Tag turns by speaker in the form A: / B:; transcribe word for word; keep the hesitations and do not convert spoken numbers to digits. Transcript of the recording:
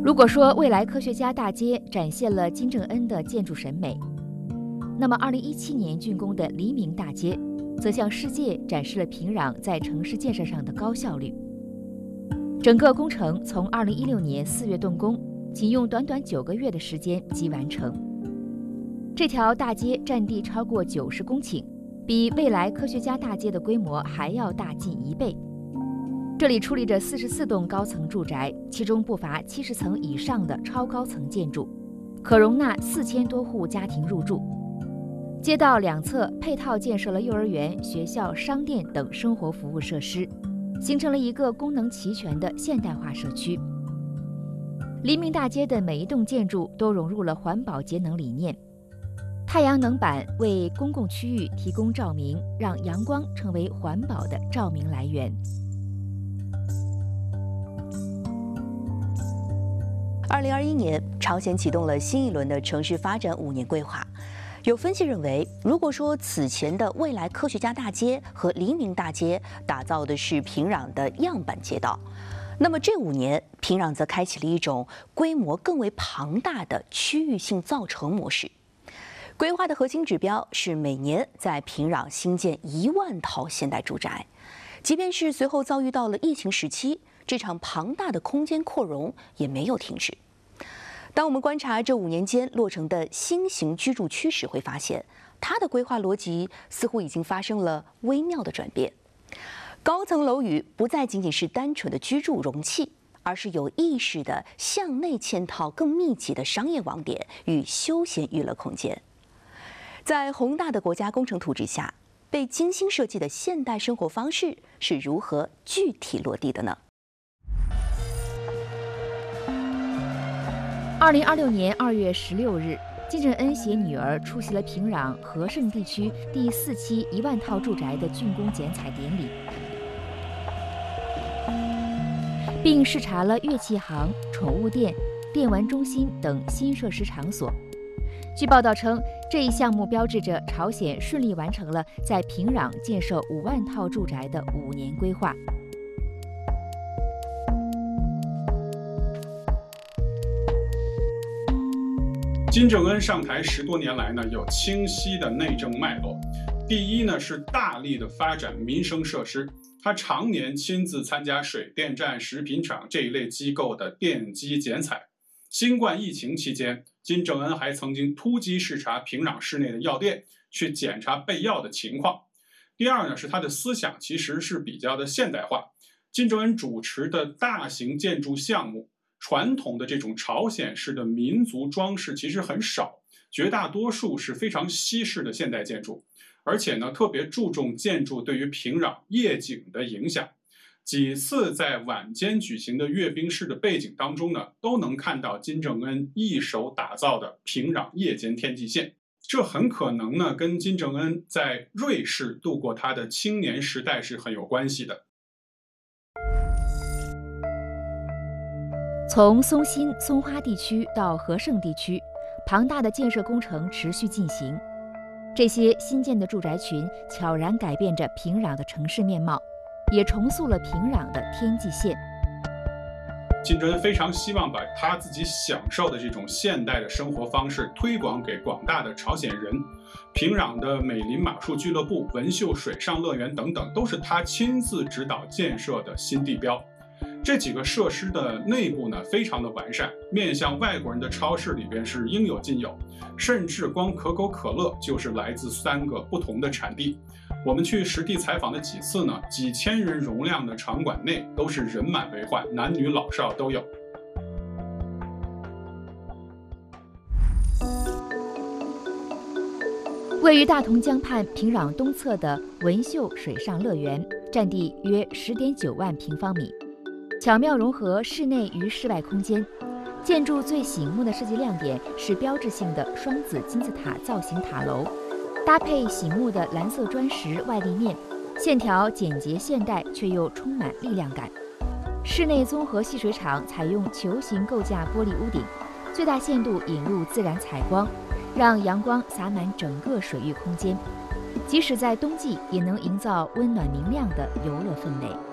A: 如果说未来科学家大街展现了金正恩的建筑审美，那么二零一七年竣工的黎明大街则向世界展示了平壤在城市建设上的高效率。整个工程从二零一六年四月动工，仅用短短九个月的时间即完成。这条大街占地超过九十公顷，比未来科学家大街的规模还要大近一倍。这里矗立着四十四栋高层住宅，其中不乏七十层以上的超高层建筑，可容纳四千多户家庭入住。街道两侧配套建设了幼儿园、学校、商店等生活服务设施，形成了一个功能齐全的现代化社区。黎明大街的每一栋建筑都融入了环保节能理念。太阳能板为公共区域提供照明，让阳光成为环保的照明来源。
B: 二零二一年，朝鲜启动了新一轮的城市发展五年规划。有分析认为，如果说此前的未来科学家大街和黎明大街打造的是平壤的样板街道，那么这五年，平壤则开启了一种规模更为庞大的区域性造城模式。规划的核心指标是每年在平壤新建一万套现代住宅，即便是随后遭遇到了疫情时期，这场庞大的空间扩容也没有停止。当我们观察这五年间落成的新型居住区时，会发现它的规划逻辑似乎已经发生了微妙的转变。高层楼宇不再仅仅是单纯的居住容器，而是有意识地向内嵌套更密集的商业网点与休闲娱乐空间。在宏大的国家工程图之下，被精心设计的现代生活方式是如何具体落地的呢？
A: 二零二六年二月十六日，金正恩携女儿出席了平壤和盛地区第四期一万套住宅的竣工剪彩典礼，并视察了乐器行、宠物店、电玩中心等新设施场所。据报道称，这一项目标志着朝鲜顺利完成了在平壤建设五万套住宅的五年规划。
C: 金正恩上台十多年来呢，有清晰的内政脉络。第一呢，是大力的发展民生设施，他常年亲自参加水电站、食品厂这一类机构的奠基剪彩。新冠疫情期间，金正恩还曾经突击视察平壤市内的药店，去检查备药的情况。第二呢，是他的思想其实是比较的现代化。金正恩主持的大型建筑项目，传统的这种朝鲜式的民族装饰其实很少，绝大多数是非常西式的现代建筑，而且呢，特别注重建筑对于平壤夜景的影响。几次在晚间举行的阅兵式的背景当中呢，都能看到金正恩一手打造的平壤夜间天际线。这很可能呢，跟金正恩在瑞士度过他的青年时代是很有关系的。
A: 从松新、松花地区到和盛地区，庞大的建设工程持续进行。这些新建的住宅群悄然改变着平壤的城市面貌，也重塑了平壤的天际线。
C: 金正恩非常希望把他自己享受的这种现代的生活方式推广给广大的朝鲜人。平壤的美林马术俱乐部、文秀水上乐园等等，都是他亲自指导建设的新地标。这几个设施的内部呢，非常的完善，面向外国人的超市里边是应有尽有，甚至光可口可乐就是来自三个不同的产地。我们去实地采访的几次呢，几千人容量的场馆内都是人满为患，男女老少都有。
A: 位于大同江畔平壤东侧的文秀水上乐园，占地约 十点九万平方米，巧妙融合室内与室外空间。建筑最醒目的设计亮点是标志性的双子金字塔造型塔楼，搭配醒目的蓝色砖石外立面，线条简洁现代却又充满力量感。室内综合戏水场采用球形构架玻璃屋顶，最大限度引入自然采光，让阳光洒满整个水域空间，即使在冬季也能营造温暖明亮的游乐氛围。